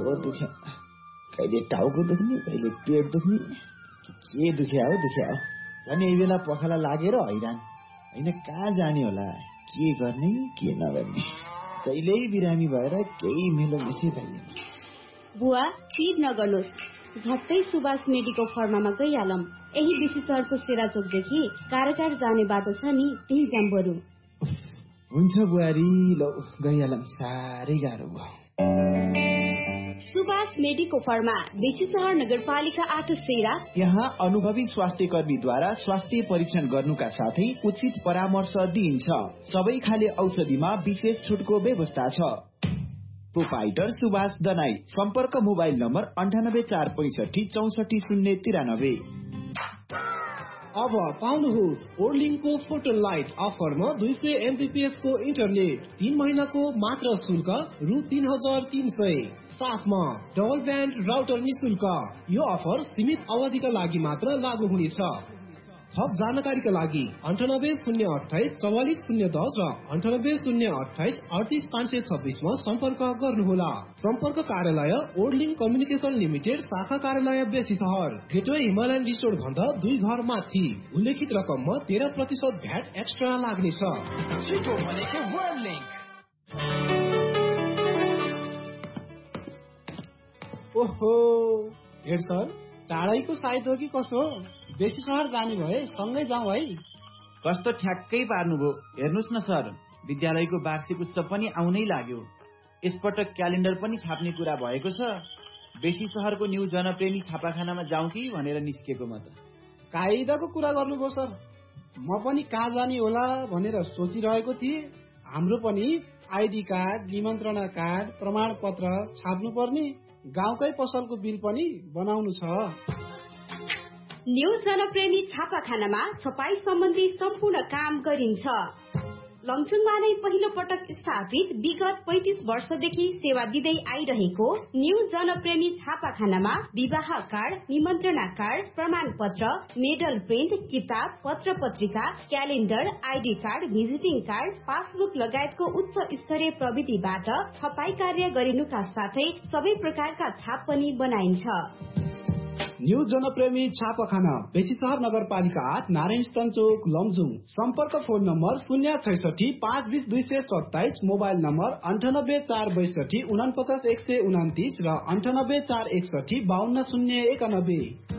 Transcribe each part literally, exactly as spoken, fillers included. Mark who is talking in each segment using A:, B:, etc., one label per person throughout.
A: दुख्यो, कहिले टाउको दुख्ने, कहिले पेट दुख्ने, के दुख्या हो दुख्या हो। झन् यही बेला पखाला लागेर हैरान, होइन कहाँ जाने होला, के गर्ने के नगर्ने, कहिल्यै बिरामी भएर केही मेलो मिसै पाइँदैन।
B: बुवा फिड नगर्नुहोस्, झट्टै सुभाष मेडिको फर्मामा गइहालौँ। यही बेसी सहरको सेराचोकदेखि कारागार जाने बाटो छ नि, त्यही जाम बरु।
A: हुन्छ बुहारी, लौ गइहालौँ, साह्रै गाह्रो भयो।
B: सुभाष मेडिको फर्मा, बेसी सहर नगरपालिका आठ सेरा।
A: यहाँ अनुभवी स्वास्थ्य कर्मीद्वारा स्वास्थ्य परीक्षण गर्नुका साथै उचित परामर्श दिइन्छ। सबै खाले औषधिमा विशेष छुटको व्यवस्था छ। प्रोपाइटर सुभाष दनाई। सम्पर्क मोबाइल नम्बर अन्ठानब्बे चार पैंसठी चौसठी शून्य तिरानब्बे।
C: अब पाउनुहोस् ओर्लिङको फोटो लाइट अफरमा दुई सय एमबीपीएस को इन्टरनेट तीन महिनाको मात्र शुल्क रु तीन हजार तीन सय। साथमा डबल ब्यान्ड राउटर निशुल्क। यो अफर सीमित अवधिका लागि मात्र लागू हुनेछ। थप जानकारीका लागि अन्ठानब्बे शून्य अठाइस चौवालिस शून्य दस र अन्ठानब्बे शून्य अठाइस अडतिस पाँच सय छब्बिसमा सम्पर्क गर्नुहोला। सम्पर्क कार्यालय ओर्लिङ कम्युनिकेसन लिमिटेड, शाखा कार्यालय बेसी सहर, गेटवे हिमालयन रिसोर्ट भन्दा दुई घर माथि। उल्लेखित रकममा तेह्र प्रतिशत भ्याट एक्स्ट्रा लाग्नेछ।
D: ओहो हेड सर, टाढैको साइत हो कि कसो? बेसी सहर जाने भए सँगै जाउँ है।
A: कस्तो ठ्याक्कै पार्नुभयो। हेर्नुहोस् न सर, विद्यालयको वार्षिक उत्सव पनि आउनै लाग्यो। यसपटक क्यालेन्डर पनि छाप्ने कुरा भएको छ। बेसी सहरको न्यू जनप्रेमी छापाखानामा जाउँ कि भनेर निस्केको म त।
D: कायदाको कुरा गर्नुभयो सर, म पनि कहाँ जाने होला भनेर सोचिरहेको थिएँ। हाम्रो पनि आइडी कार्ड, निमन्त्रणा कार्ड, प्रमाण पत्र छाप्नु पर्ने, गाउँकै पसलको बिल पनि बनाउनु छ।
B: न्यू जनप्रेमी छापाखानामा छपाई सम्बन्धी सम्पूर्ण काम गरिन्छ। लमजुङमा नै पहिलो पटक स्थापित विगत पैंतीस वर्षदेखि सेवा दिँदै आइरहेको न्यू जनप्रेमी छापाखानामा विवाह कार्ड, निमन्त्रणा कार्ड, प्रमाण पत्र, मेडल प्रिन्ट, किताब, पत्र पत्रिका, calendar, ID card, visiting card, passbook लगायतको उच्च स्तरीय प्रविधिबाट छपाई कार्य गरिनुका साथै सबै प्रकारका छाप पनि बनाइन्छ।
C: न्यू जनप्रेमी छापाखाना, बेसी सहर नगरपालिका आठ, नारायण चोक, लमजुङ। सम्पर्क फोन नम्बर शून्य छैसठी पाँच बिस दुई सय सत्ताइस, मोबाइल नम्बर अन्ठानब्बे चार बैसठी उनापचास एक सय उनातिस र अन्ठानब्बे चार एकसठी बाहन्न शून्य एकानब्बे।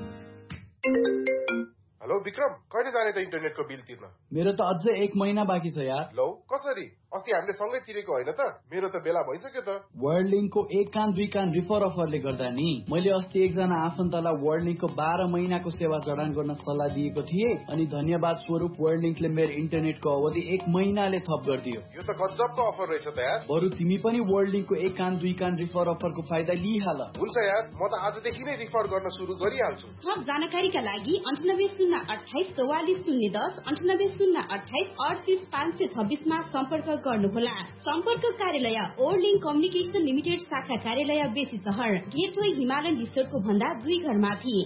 E: हेलो विक्रम, कहिले जाने त इन्टरनेटको बिल तिर्न?
A: मेरो त अझै एक महिना बाँकी छ यार।
E: लौ कसरी? अस्ति हामीले सँगै तिरेको होइन त? मेरो त बेला भइसक्यो त।
A: वर्ल्ड लिङ्कको एक कान दुई कान रिफर अफरले गर्दा नि मैले अस्ति एकजना आफन्तलाई वर्ल्ड लिङ्कको बाह्र महिनाको सेवा जडान गर्न सल्लाह दिएको थिएँ, अनि धन्यवाद स्वरूप वर्ल्ड लिङ्कले मेरो इन्टरनेटको अवधि एक महिनाले थप गरिदियो।
E: यो त गजबको अफर रहेछ त यार।
A: बरु तिमी पनि वर्ल्ड लिङ्कको एक कान दुई कान रिफर अफरको फाइदा लिइहाल।
E: हुन्छ यार, म त आजदेखि नै रिफर गर्न सुरु गरिहाल्छु।
B: थप जानकारीका लागि अन्ठानब्बे शून्य अठाइस चौवालिस शून्य दस अन्ठानब्बे शून्य अठाइस अडतिस पाँच सय छब्बिसमा सम्पर्क गर्नुहोला। सम्पर्क कार्यालय ओर्लिङ कम्युनिकेसन लिमिटेड, शाखा कार्यालय बेसी सहर, गेटवे हिमालयन रिसोर्टको भन्दा दुई घर माथि।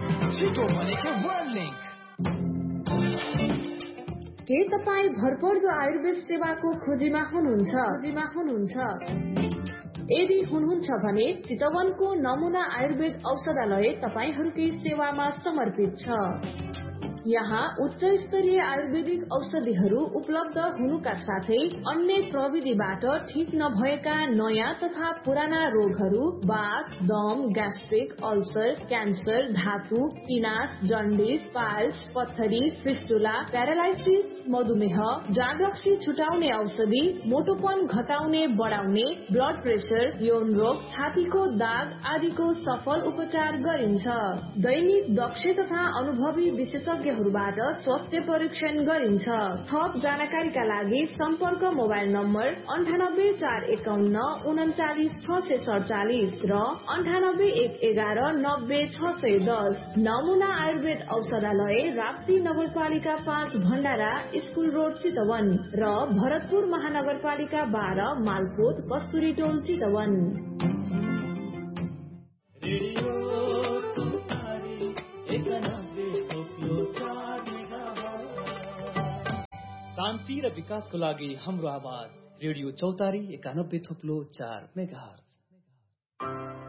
F: के तपाईँ भरपर्दो आयुर्वेद सेवाको खोजीमा हुनुहुन्छ? खोजीमा हुनुहुन्छ? यदि हुनुहुन्छ भने चितवनको नमुना आयुर्वेद औषधालय तपाईहरूकै सेवामा समर्पित छ। यहाँ उच्च स्तरीय आयुर्वेदिक औषधिहरू उपलब्ध हुनुका साथै अन्य प्रविधिबाट ठीक नभएका नयाँ तथा पुराना रोगहरू, बाथ, दम, ग्यास्ट्रिक, अल्सर, क्यान्सर, धातु, पिनास, जन्डिस, पाइल्स, पत्थरी, फिस्टुला, प्यारालाइसिस, मधुमेह, जागरक्सी छुटाउने औषधि, मोटोपन घटाउने बढाउने, ब्लड प्रेसर, यौन रोग, छातीको दाग आदिको सफल उपचार गरिन्छ। दैनिक दक्ष तथा अनुभवी विशेषज्ञ बाट स्वास्थ्य परीक्षण गरिन्छ। थप जानकारीका लागि सम्पर्क मोबाइल नम्बर अन्ठानब्बे चार एकाउन्न उन्चालिस छ सय सडचालिस र अन्ठानब्बे एक एघार नब्बे छ सय दस। नमुना आयुर्वेद औषधालय, राप्ती नगरपालिका पाँच, भण्डारा स्कुल रोड, चितवन र भरतपुर महानगरपालिका बाह्र, मालपोत, कस्तुरी टोल, चितवन।
G: शान्ति र विकासको लागि हाम्रो आवाज रेडियो चौतारी एकानब्बे थुप्लो चार मेगाहर्ज।